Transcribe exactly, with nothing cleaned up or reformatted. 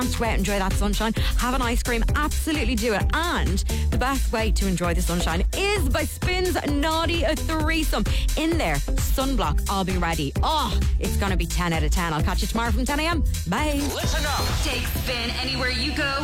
to go out and enjoy that sunshine, have an ice cream, absolutely do it. And the best way to enjoy the sunshine is by Spin's Naughty Threesome. In there, sunblock, I'll be ready. Oh, it's going to be ten out of ten. I'll catch you tomorrow from ten a.m. Bye. Listen up. Take Spin anywhere you go.